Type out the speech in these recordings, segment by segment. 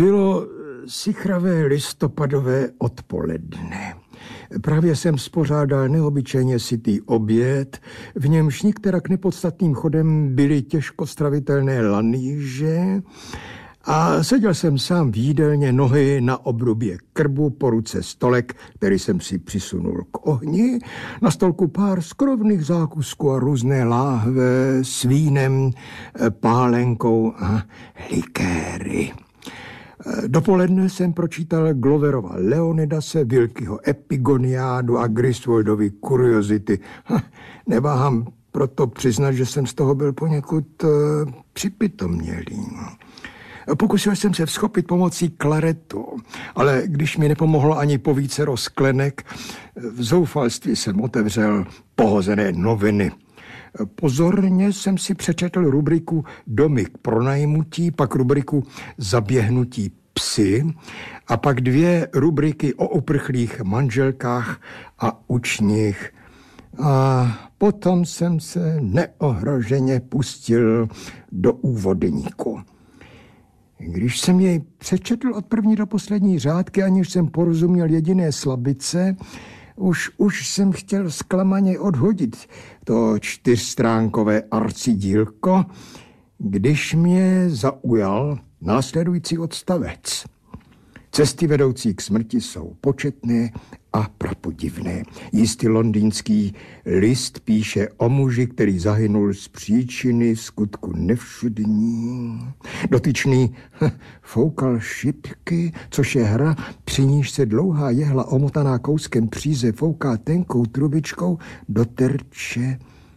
Bylo sichravé listopadové odpoledne. Právě jsem spořádal neobyčejně sytý oběd, v němž nikterak nepodstatným chodem byly těžko stravitelné lanýže a seděl jsem sám v jídelně, nohy na obrubě krbu, po ruce stolek, který jsem si přisunul k ohni, na stolku pár skrovných zákusků a různé láhve s vínem, pálenkou a likéry. Dopoledne jsem pročítal Gloverova Leonidase, Wilkyho Epigoniádu a Griswoldovy Kuriozity. Neváhám proto přiznat, že jsem z toho byl poněkud připitomělý. Pokusil jsem se vzchopit pomocí klaretu, ale když mi nepomohlo ani po vícero sklenek, v zoufalství jsem otevřel pohozené noviny. Pozorně jsem si přečetl rubriku Domy k pronajmutí, pak rubriku Zaběhnutí psy a pak 2 rubriky o uprchlých manželkách a učních. A potom jsem se neohroženě pustil do úvodníku. Když jsem jej přečetl od první do poslední řádky, aniž jsem porozuměl jediné slabice, už jsem chtěl zklamaně odhodit to 4stránkové arcidílko, když mě zaujal následující odstavec. Cesty vedoucí k smrti jsou početné a prapodivné. Jistý londýnský list píše o muži, který zahynul z příčiny skutku nevšudní. Dotyčný foukal šipky, což je hra, při níž se dlouhá jehla omotaná kouskem příze fouká tenkou trubičkou do terče.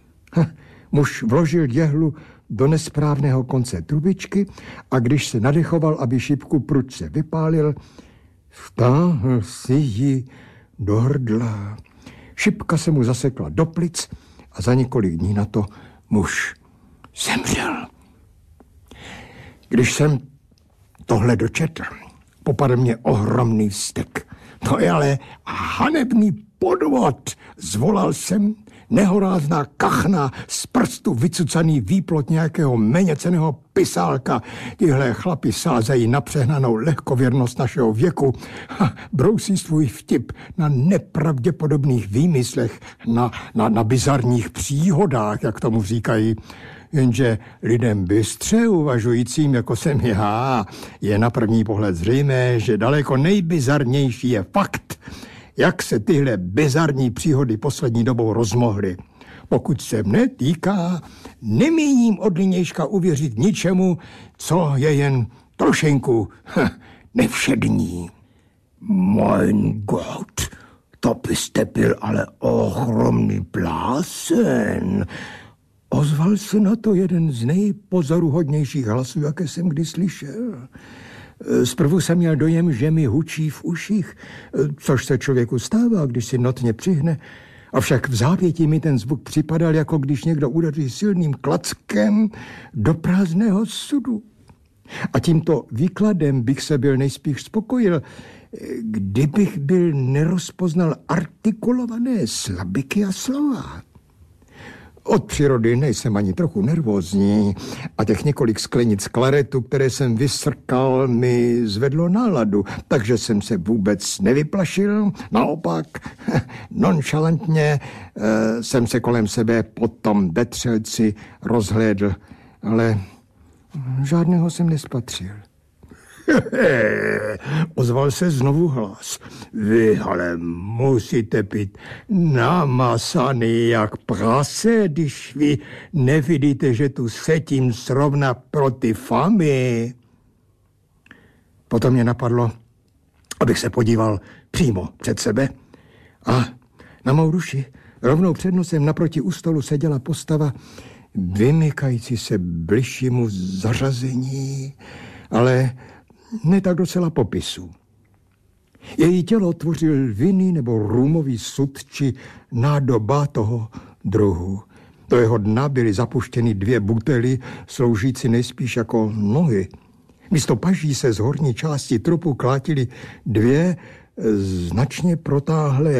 Muž vložil jehlu do nesprávného konce trubičky a když se nadechoval, aby šipku prudce vypálil, vtáhl si ji do hrdla. Šipka se mu zasekla do plic a za několik dní na to muž zemřel. Když jsem tohle dočetl, popadl mě ohromný vztek. To je ale hanebný podvod, zvolal jsem. Nehorázná kachna, z prstu vycucaný výplot nějakého méněcenného pisálka. Tihle chlapi sázejí na přehnanou lehkověrnost našeho věku a brousí svůj vtip na nepravděpodobných výmyslech, na bizarních příhodách, jak tomu říkají. Jenže lidem bystře uvažujícím, jako jsem já, je na první pohled zřejmé, že daleko nejbizarnější je fakt, jak se tyhle bizarní příhody poslední dobou rozmohly. Pokud se mne týká, nemíním od nynějška uvěřit ničemu, co je jen trošenku nevšední. Mein Gott, to byste byl ale ohromný blázen. Ozval se na to jeden z nejpozoruhodnějších hlasů, jaké jsem kdy slyšel. Zprvu jsem měl dojem, že mi hučí v uších, což se člověku stává, když si notně přihne. Avšak v zápětí mi ten zvuk připadal, jako když někdo udeří silným klackem do prázdného sudu. A tímto výkladem bych se byl nejspíš spokojil, kdybych byl nerozpoznal artikulované slabiky a slova. Od přírody nejsem ani trochu nervózní a těch několik sklenic klaretu, které jsem vysrkal, mi zvedlo náladu, takže jsem se vůbec nevyplašil. Naopak, nonšalantně jsem se kolem sebe po tom vetřelci rozhlédl, ale žádného jsem nespatřil. Ozval se znovu hlas. Vy ale musíte být namasaný jak prase, když vy nevidíte, že tu setím zrovna proti fami. Potom mě napadlo, abych se podíval přímo před sebe a na mou ruši rovnou před nosem naproti u stolu seděla postava vymykající se bližšímu zařazení, ale ne tak docela popisu. Její tělo tvořil vinný nebo růmový sud či nádoba toho druhu. Do jeho dna byly zapuštěny 2 butely, sloužící nejspíš jako nohy. Místo paží se z horní části trupu klátily 2 značně protáhlé